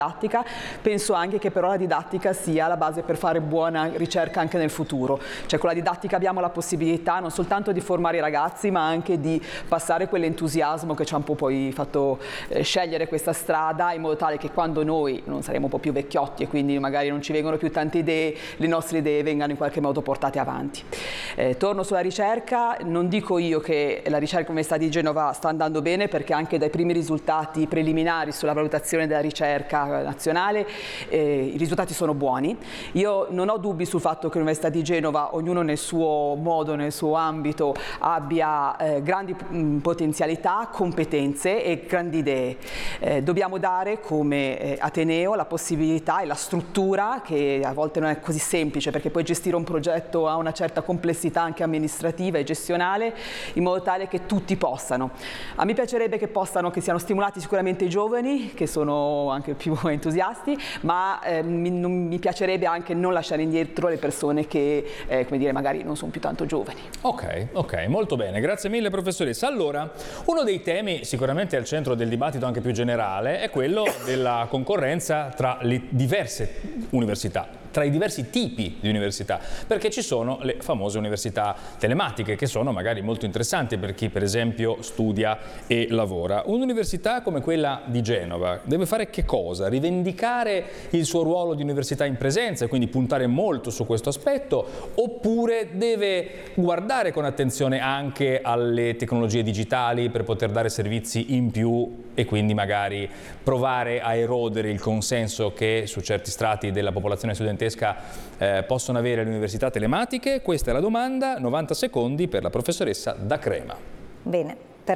didattica, penso anche che però la didattica sia la base per fare buona ricerca anche nel futuro. Cioè con la didattica abbiamo la possibilità non soltanto di formare i ragazzi, ma anche di passare quell'entusiasmo che ci ha un po' poi fatto scegliere questa strada, in modo tale che quando noi non saremo un po' più vecchiotti e quindi magari non ci vengono più tante idee, le nostre idee vengano in qualche modo portate avanti. Torno sulla ricerca, non dico io che la ricerca all'Università di Genova sta andando bene, perché anche dai primi risultati preliminari sulla valutazione della ricerca nazionale i risultati sono buoni. Io non ho dubbi sul fatto che l'Università di Genova, ognuno nel suo modo, nel suo ambito, abbia grandi potenzialità, competenze e grandi idee. Dobbiamo dare come Ateneo la possibilità e la struttura, che a volte non è così semplice, perché poi gestire un progetto ha una certa complessità anche amministrativa e gestionale, in modo tale che tutti possano. A me piacerebbe che siano stimolati sicuramente i giovani, che sono anche più entusiasti, ma mi piacerebbe anche non lasciare indietro le persone che come dire, magari non sono più tanto giovani. Ok, molto bene, grazie mille professoressa. Allora, uno dei temi sicuramente al centro del dibattito anche più generale è quello della concorrenza tra le diverse università, tra i diversi tipi di università, perché ci sono le famose università telematiche, che sono magari molto interessanti per chi per esempio studia e lavora. Un'università come quella di Genova deve fare che cosa? Rivendicare il suo ruolo di università in presenza e quindi puntare molto su questo aspetto, oppure deve guardare con attenzione anche alle tecnologie digitali per poter dare servizi in più e quindi magari provare a erodere il consenso che su certi strati della popolazione studentesca possono avere le università telematiche? Questa è la domanda. 90 secondi per la professoressa Da Crema. Bene, per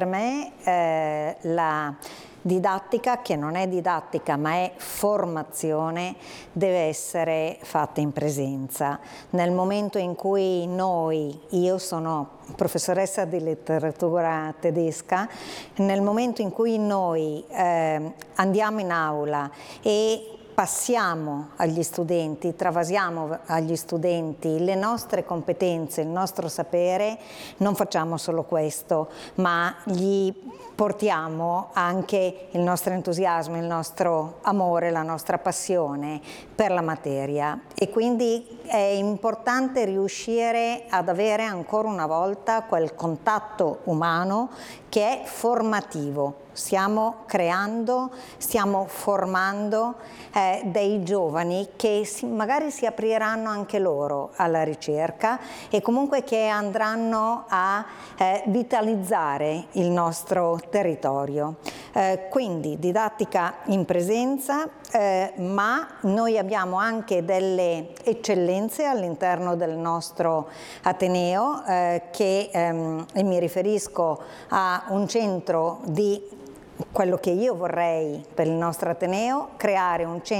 me la didattica, che non è didattica ma è formazione, deve essere fatta in presenza. Nel momento in cui io sono professoressa di letteratura tedesca, nel momento in cui noi andiamo in aula e passiamo agli studenti, travasiamo agli studenti le nostre competenze, il nostro sapere, non facciamo solo questo, ma gli portiamo anche il nostro entusiasmo, il nostro amore, la nostra passione per la materia, e quindi è importante riuscire ad avere ancora una volta quel contatto umano che è formativo. Stiamo creando, stiamo formando dei giovani che magari si apriranno anche loro alla ricerca e comunque che andranno a vitalizzare il nostro territorio. Quindi didattica in presenza, ma noi abbiamo anche delle eccellenze all'interno del nostro Ateneo, e mi riferisco a un centro di quello che io vorrei per il nostro Ateneo, creare un centro.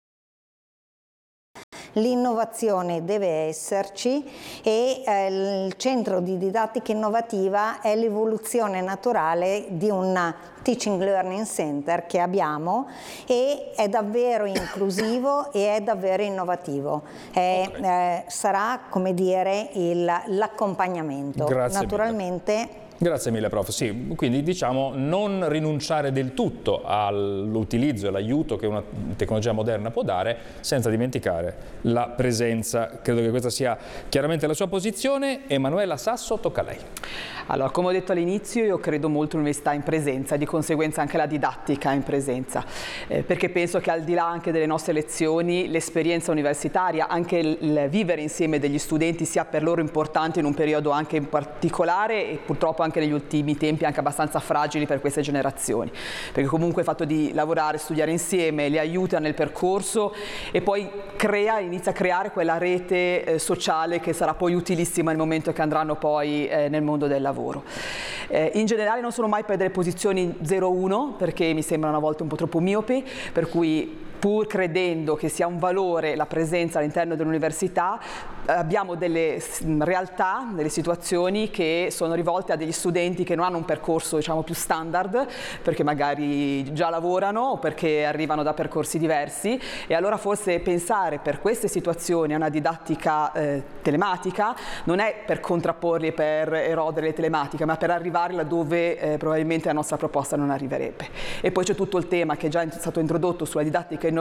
L'innovazione deve esserci e il centro di didattica innovativa è l'evoluzione naturale di un Teaching Learning Center che abbiamo, e è davvero inclusivo e è davvero innovativo. Sarà, come dire, l'accompagnemento. Naturalmente mille. Grazie mille prof. Sì, quindi diciamo non rinunciare del tutto all'utilizzo e all'aiuto che una tecnologia moderna può dare, senza dimenticare la presenza. Credo che questa sia chiaramente la sua posizione. Emanuela Sasso, tocca a lei. Allora, come ho detto all'inizio, io credo molto all'università in presenza, di conseguenza anche la didattica in presenza, perché penso che al di là anche delle nostre lezioni, l'esperienza universitaria, anche il vivere insieme degli studenti sia per loro importante in un periodo anche in particolare e purtroppo anche negli ultimi tempi anche abbastanza fragili per queste generazioni, perché comunque il fatto di lavorare, studiare insieme li aiuta nel percorso e poi inizia a creare quella rete sociale che sarà poi utilissima nel momento che andranno poi nel mondo del lavoro. In generale non sono mai per delle posizioni 0-1, perché mi sembrano a volte un po' troppo miopi, per cui pur credendo che sia un valore la presenza all'interno dell'università, abbiamo delle realtà, delle situazioni che sono rivolte a degli studenti che non hanno un percorso, diciamo, più standard, perché magari già lavorano o perché arrivano da percorsi diversi, e allora forse pensare per queste situazioni a una didattica telematica non è per contrapporli e per erodere le telematiche, ma per arrivare laddove probabilmente la nostra proposta non arriverebbe. E poi c'è tutto il tema che è già stato introdotto sulla didattica innovativa,